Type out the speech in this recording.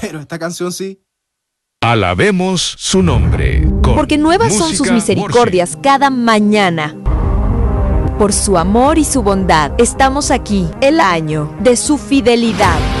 pero esta canción sí. Alabemos su nombre. Porque nuevas son sus misericordias cada mañana. Por su amor y su bondad, estamos aquí, el año de su fidelidad.